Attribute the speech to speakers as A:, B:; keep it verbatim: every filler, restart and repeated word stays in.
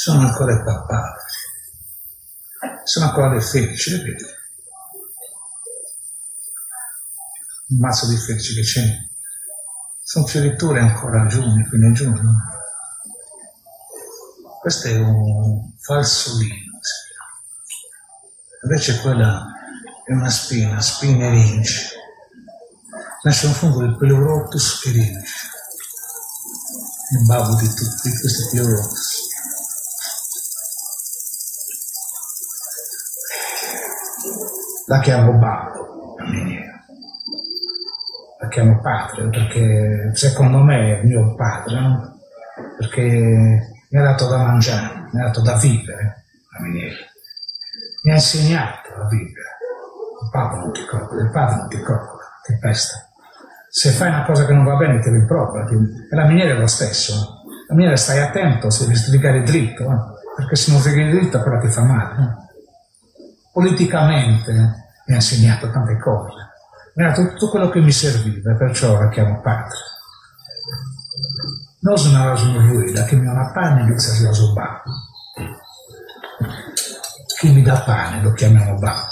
A: sono ancora il papà, sono ancora dei felici, le vedi? Un mazzo di felici che c'è, sono fioriture ancora a giugno, fine giugno. Questo è un falsolino, invece quella è una spina, spina erince. Nasce un fungo del Pleurotus erince, il babbo di tutti questi Pleurotus. La chiamo babbo, la miniera. La chiamo padre perché secondo me è mio padre, no? Perché mi ha dato da mangiare, mi ha dato da vivere, la miniera. Mi ha insegnato a vivere. Il babbo non ti coccola, il padre non ti coccola, ti pesta. Se fai una cosa che non va bene ti rimprovera. E la miniera è lo stesso. La miniera stai attento se devi sbrigare dritto, no? Perché se non sbrighi dritto quella ti fa male. No? Politicamente mi ha insegnato tante cose. Mi ha dato tutto quello che mi serviva, perciò la chiamo padre. Non sono una smuruida che mi ha una pane e mi sa babbo. Chi mi dà pane lo chiamiamo babbo.